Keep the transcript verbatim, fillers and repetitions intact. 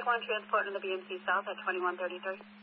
one Transport in the B M C South at twenty-one thirty-three.